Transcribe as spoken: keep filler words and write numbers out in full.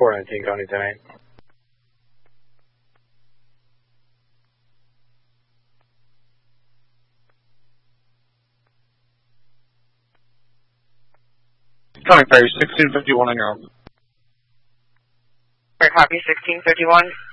four nineteen, County ten eight. County Ferry, sixteen fifty-one on your own. Copy, sixteen fifty-one.